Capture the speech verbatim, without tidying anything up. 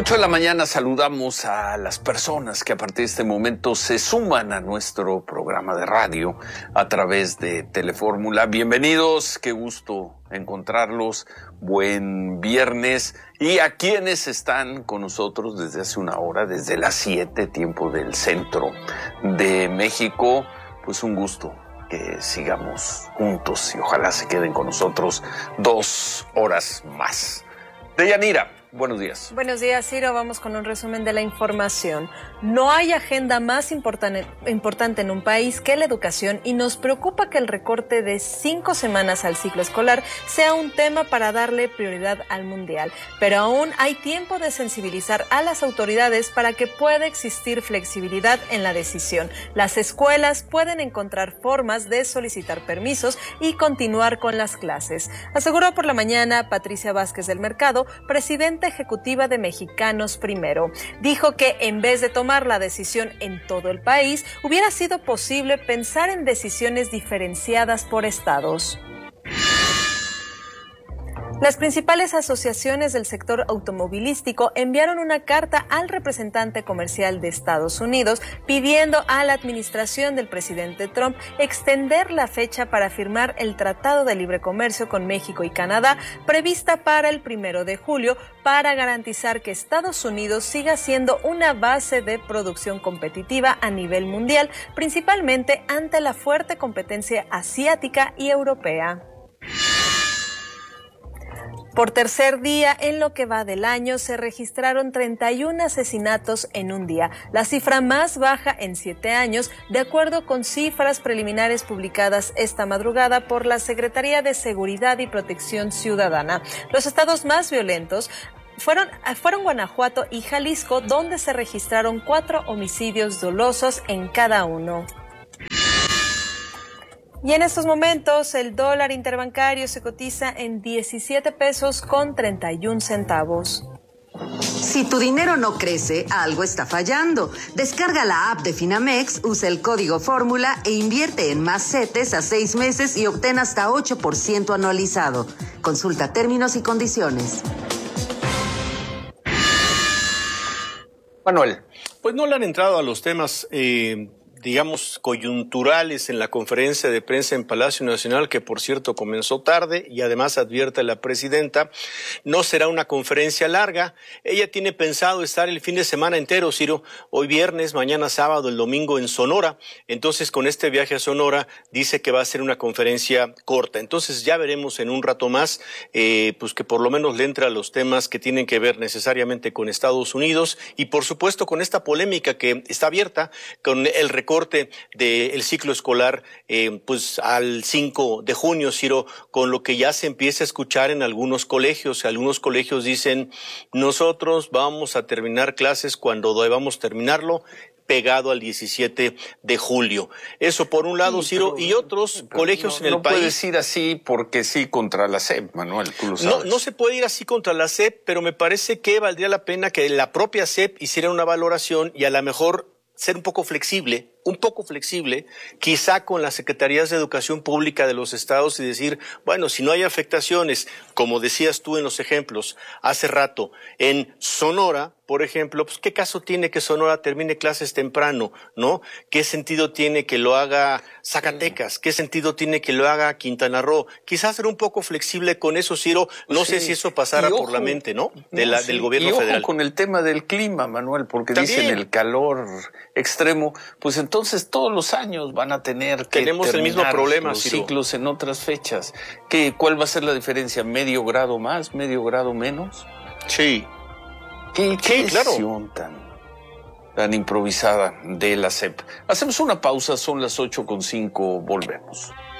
ocho de la mañana saludamos a las personas que a partir de este momento se suman a nuestro programa de radio a través de Telefórmula. Bienvenidos, qué gusto encontrarlos. Buen viernes. Y a quienes están con nosotros desde hace una hora, desde las siete, tiempo del centro de México, pues un gusto que sigamos juntos y ojalá se queden con nosotros dos horas más. Deyanira, buenos días. Buenos días, Ciro. Vamos con un resumen de la información. No hay agenda más importante, importante en un país que la educación y nos preocupa que el recorte de cinco semanas al ciclo escolar sea un tema para darle prioridad al mundial. Pero aún hay tiempo de sensibilizar a las autoridades para que pueda existir flexibilidad en la decisión. Las escuelas pueden encontrar formas de solicitar permisos y continuar con las clases. Aseguró por la mañana Patricia Vázquez del Mercado, presidenta ejecutiva de Mexicanos Primero. Dijo que en vez de tomar la decisión en todo el país, hubiera sido posible pensar en decisiones diferenciadas por estados. Las principales asociaciones del sector automovilístico enviaron una carta al representante comercial de Estados Unidos pidiendo a la administración del presidente Trump extender la fecha para firmar el Tratado de Libre Comercio con México y Canadá prevista para el primero de julio para garantizar que Estados Unidos siga siendo una base de producción competitiva a nivel mundial, principalmente ante la fuerte competencia asiática y europea. Por tercer día en lo que va del año se registraron treinta y uno asesinatos en un día, la cifra más baja en siete años, de acuerdo con cifras preliminares publicadas esta madrugada por la Secretaría de Seguridad y Protección Ciudadana. Los estados más violentos Fueron, fueron Guanajuato y Jalisco, donde se registraron cuatro homicidios dolosos en cada uno. Y en estos momentos el dólar interbancario se cotiza en diecisiete pesos con treinta y un centavos. Si tu dinero no crece, algo está fallando. Descarga la app de Finamex, usa el código fórmula e invierte en más CETES a seis meses y obtén hasta ocho por ciento anualizado. Consulta términos y condiciones. Manuel. Pues no le han entrado a los temas eh, digamos, coyunturales en la conferencia de prensa en Palacio Nacional, que por cierto comenzó tarde, y además advierte la presidenta, no será una conferencia larga. Ella tiene pensado estar el fin de semana entero, Ciro, hoy viernes, mañana sábado, el domingo en Sonora. Entonces, con este viaje a Sonora, dice que va a ser una conferencia corta. Entonces, ya veremos en un rato más, eh, pues que por lo menos le entra a los temas que tienen que ver necesariamente con Estados Unidos y, por supuesto, con esta polémica que está abierta con el recorte corte del ciclo escolar eh, pues al cinco de junio, Ciro, con lo que ya se empieza a escuchar en algunos colegios. Algunos colegios dicen, nosotros vamos a terminar clases cuando debamos terminarlo, pegado al diecisiete de julio. Eso por un lado, sí, Ciro, pero, y otros colegios no, en el no país. No puedes ir así porque sí contra la S E P, Manuel, tú lo sabes. No, no se puede ir así contra la S E P, pero me parece que valdría la pena que la propia S E P hiciera una valoración y a lo mejor ser un poco flexible, un poco flexible, quizá con las secretarías de educación pública de los estados y decir, bueno, si no hay afectaciones, como decías tú en los ejemplos hace rato, en Sonora, por ejemplo, pues qué caso tiene que Sonora termine clases temprano, ¿no? ¿Qué sentido tiene que lo haga Zacatecas? ¿Qué sentido tiene que lo haga Quintana Roo? Quizás ser un poco flexible con eso, Ciro, no sí. sé si eso pasara ojo, por la mente, ¿no? De no la, sí. del gobierno y ojo federal. Con el tema del clima, Manuel, porque ¿También? Dicen el calor extremo, pues entonces todos los años van a tener que tenemos el mismo problema, los Ciro. ciclos en otras fechas. ¿Qué, ¿Cuál va a ser la diferencia? ¿Medio grado más? ¿Medio grado menos? Sí. ¿Qué, qué sí, claro. decisión tan, tan improvisada de la S E P? Hacemos una pausa, son las ocho con cinco, volvemos.